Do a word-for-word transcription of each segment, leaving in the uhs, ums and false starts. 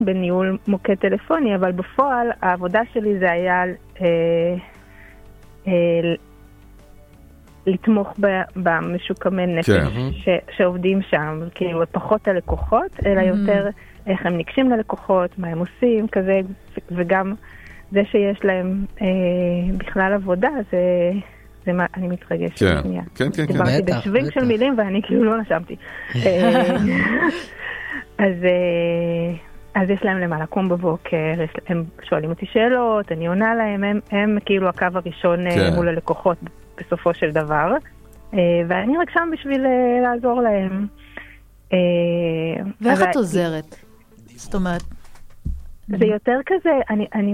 בניהול מוקד טלפוני, אבל בפועל העבודה שלי זה היה אה, אה, לתמוך במשוקמי נפש כן. ש, שעובדים שם, כאילו פחות הלקוחות, אלא יותר איך הם ניגשים ללקוחות, מה הם עושים, כזה, וגם זה שיש להם אה, בכלל עבודה, זה, זה מה, אני מתרגשת. כן, כן, כן. דיברתי בטח, בשווינג בטח. של מילים ואני כאילו לא נשמתי. אה, אז... אה, אז יש להם למה לקום בבוקר, הם שואלים אותי שאלות, אני עונה להם, הם, הם כאילו הקו הראשון כן. מול הלקוחות בסופו של דבר, ואני רק שם בשביל לעזור להם. ואיך אבל... את עוזרת? זאת אומרת... זה יותר כזה, אני, אני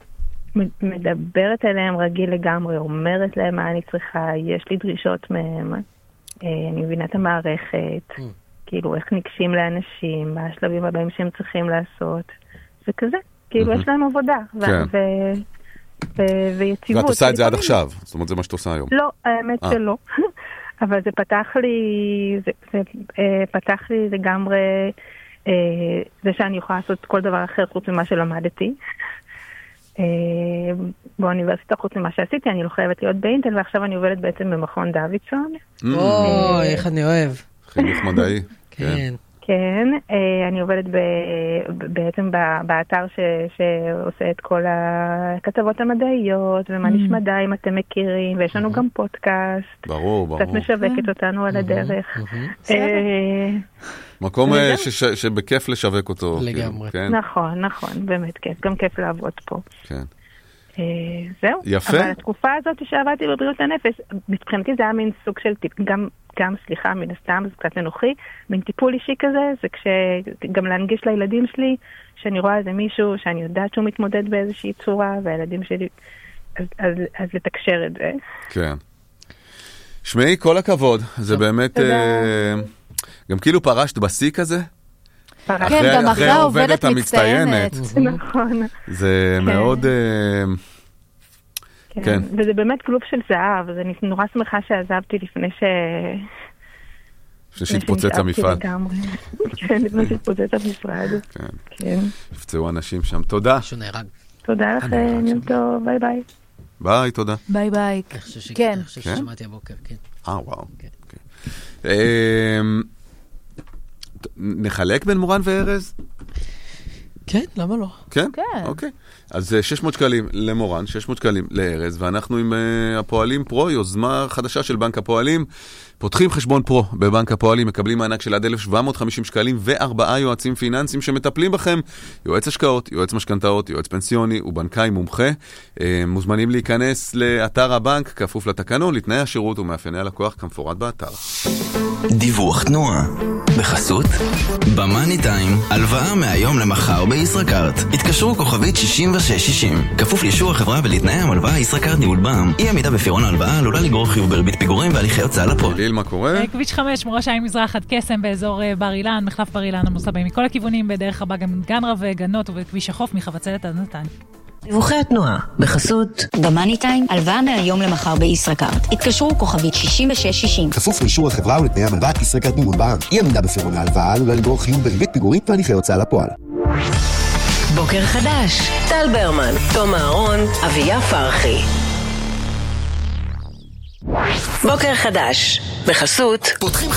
מדברת אליהם רגיל לגמרי, אומרת להם מה אני צריכה, יש לי דרישות מהם, אני מבינה את המערכת, כאילו איך ניגשים לאנשים, מה השלבים הבאים שהם צריכים לעשות, וכזה, כאילו יש להם עבודה, ויציבות. ואת עושה את זה עד עכשיו, זאת אומרת זה מה שאת עושה היום. לא, האמת שלא, אבל זה פתח לי, זה פתח לי לגמרי, זה שאני יכולה לעשות כל דבר אחר חוץ ממה שלמדתי. באוניברסיטה חוץ ממה שעשיתי, אני לא חייבת להיות באינטל, ועכשיו אני עובדת בעצם במכון דוידסון. אוי, איך אני אוהב. חינוך מדעי. כן. כן, אני עובדת בעצם באתר שעושה את כל הכתבות המדעיות, ומה נשמע די אם אתם מכירים, ויש לנו גם פודקאסט. ברור, ברור. קצת משווקת אותנו על הדרך. מקום שבכיף לשווק אותו. לגמרי. נכון, נכון, באמת כיף. גם כיף לעבוד פה. כן. זהו. יפה. אבל התקופה הזאת שעבדתי בבריאות הנפש, מבחינתי זה היה מין סוג של טיפ, גם, גם סליחה, מן הסתם, זה קצת אנוכי, מין טיפול אישי כזה, זה כשגם להנגיש לילדים שלי, שאני רואה איזה מישהו, שאני יודעת שהוא מתמודד באיזושהי צורה, והילדים שלי, אז, אז, אז לתקשר את זה. כן. שמעי, כל הכבוד, זה באמת, אה, גם כאילו פרשת בשיא כזה? כן, גם אחרי העובדת מצטיינת. נכון. זה מאוד... כן, וזה באמת כלוב של זהב, אז אני נורא שמחה שעזבתי לפני ש... לפני שהתפוצץ המפעל. כן, לפני שהתפוצץ המשרד. כן. נפצעו אנשים שם. תודה. תודה לכם, יום טוב, ביי ביי. ביי, תודה. ביי ביי. כן. אני חושב ששמעתי הבוקר, כן. אה, וואו. נחלק בין מורן וארז? כן, למה לא? כן? אוקיי. אז שש מאות שקלים למורן, שש מאות שקלים לארז, ואנחנו עם הפועלים פרו, יוזמה חדשה של בנק הפועלים. פותחים חשבון פרו בבנק הפועלים, מקבלים מענק של עד אלף שבע מאות וחמישים שקלים, וארבעה יועצים פיננסיים שמטפלים בכם, יועץ השקעות, יועץ משכנתאות, יועץ פנסיוני ובנקאי מומחה. מוזמנים להיכנס לאתר הבנק, כפוף לתקנון, לתנאי השירות ומאפייני הלקוח כמפורט באתר. דיווח תנועה בחסות במאני טיים, הלוואה מהיום למחר בישראכרט. התקשרו כוכבית שישים ושש שישים, כפוף לאישור החברה ולתנאי המלוואה. ישראכרט ניהול בע"מ. אי עמידה בפירעון ההלוואה עלולה לגרור חיוב בריבית פיגורים והליכי הוצאה לפועל. ליל, מה קורה? כביש חמש, מראש העין מזרח עד קסם באזור בר אילן, מחלף בר אילן עמוס הבאים מכל הכיוונים, בדרך הבא גם גן רווה, גנות ובכביש החוף מחבצלת עד נתניה. דיווחי התנועה בחסות במאני טיים, הלוואה מהיום למחר בישראכרט. התקשרו כוכבית שישים ושש שישים. כפוף לאישור החברה ולתנאי המלוואה. ישראכרט ניהול בע"מ. אי עמידה בפירעון ההלוואה עלולה לגרור חיוב בריבית פיגורים והליכי הוצאה לפועל. בוקר חדש, טל ברמן, תום אהרון, אביה פרחי. בוקר חדש בחסות